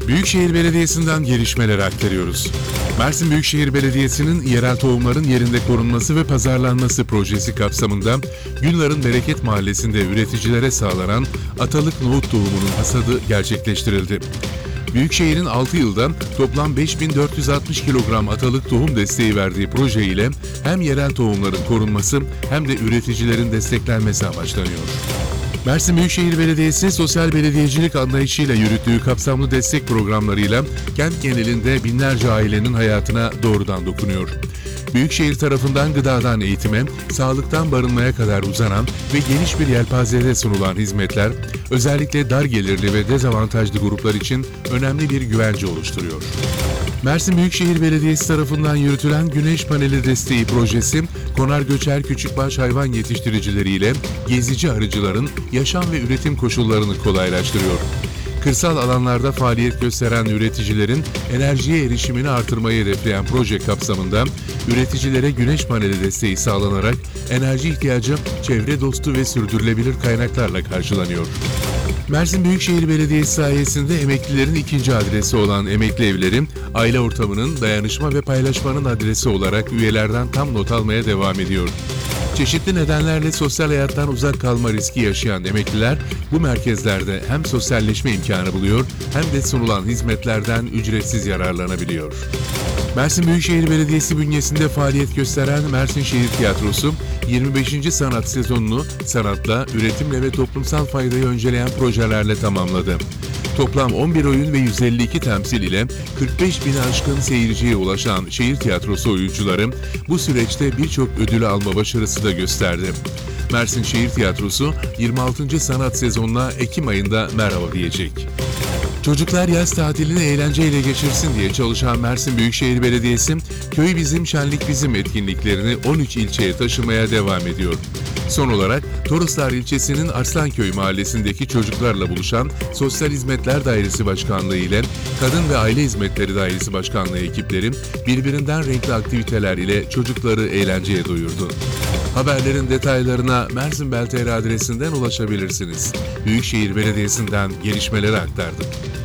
Büyükşehir Belediyesi'nden gelişmeleri aktarıyoruz. Mersin Büyükşehir Belediyesi'nin yerel tohumların yerinde korunması ve pazarlanması projesi kapsamında Günlar'ın Bereket Mahallesi'nde üreticilere sağlanan atalık nohut tohumunun hasadı gerçekleştirildi. Büyükşehir'in 6 yılda toplam 5460 kilogram atalık tohum desteği verdiği proje ile hem yerel tohumların korunması hem de üreticilerin desteklenmesi amaçlanıyor. Mersin Büyükşehir Belediyesi sosyal belediyecilik anlayışıyla yürüttüğü kapsamlı destek programlarıyla kent genelinde binlerce ailenin hayatına doğrudan dokunuyor. Büyükşehir tarafından gıdadan eğitime, sağlıktan barınmaya kadar uzanan ve geniş bir yelpazede sunulan hizmetler, özellikle dar gelirli ve dezavantajlı gruplar için önemli bir güvence oluşturuyor. Mersin Büyükşehir Belediyesi tarafından yürütülen Güneş Paneli Desteği Projesi, konar göçer küçükbaş hayvan yetiştiricileriyle gezici arıcıların yaşam ve üretim koşullarını kolaylaştırıyor. Kırsal alanlarda faaliyet gösteren üreticilerin enerjiye erişimini artırmayı hedefleyen proje kapsamında üreticilere güneş paneli desteği sağlanarak enerji ihtiyacı çevre dostu ve sürdürülebilir kaynaklarla karşılanıyor. Mersin Büyükşehir Belediyesi sayesinde emeklilerin ikinci adresi olan emekli evleri, aile ortamının, dayanışma ve paylaşmanın adresi olarak üyelerden tam not almaya devam ediyor. Çeşitli nedenlerle sosyal hayattan uzak kalma riski yaşayan emekliler bu merkezlerde hem sosyalleşme imkanı buluyor hem de sunulan hizmetlerden ücretsiz yararlanabiliyor. Mersin Büyükşehir Belediyesi bünyesinde faaliyet gösteren Mersin Şehir Tiyatrosu, 25. sanat sezonunu sanatla, üretimle ve toplumsal faydayı önceleyen projelerle tamamladı. Toplam 11 oyun ve 152 temsil ile 45 bini aşkın seyirciye ulaşan şehir tiyatrosu oyuncuları bu süreçte birçok ödülü alma başarısı da gösterdi. Mersin Şehir Tiyatrosu 26. sanat sezonuna Ekim ayında merhaba diyecek. Çocuklar yaz tatilini eğlenceyle geçirsin diye çalışan Mersin Büyükşehir Belediyesi, Köy Bizim Şenlik Bizim etkinliklerini 13 ilçeye taşımaya devam ediyor. Son olarak Toroslar ilçesinin Arslanköy mahallesindeki çocuklarla buluşan Sosyal Hizmetler Dairesi Başkanlığı ile Kadın ve Aile Hizmetleri Dairesi Başkanlığı ekipleri birbirinden renkli aktiviteler ile çocukları eğlenceye doyurdu. Haberlerin detaylarına Mersin Bel.tr adresinden ulaşabilirsiniz. Büyükşehir Belediyesi'nden gelişmeleri aktardık.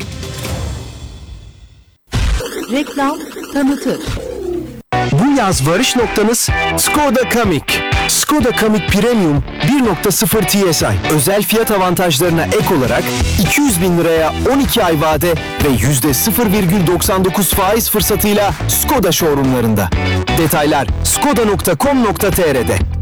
Reklam tanıtır. Bu yaz varış noktanız Skoda Kamiq. Skoda Kamiq Premium 1.0 TSI özel fiyat avantajlarına ek olarak 200 bin liraya 12 ay vade ve %0,99 faiz fırsatıyla Skoda showroomlarında. Detaylar skoda.com.tr'de.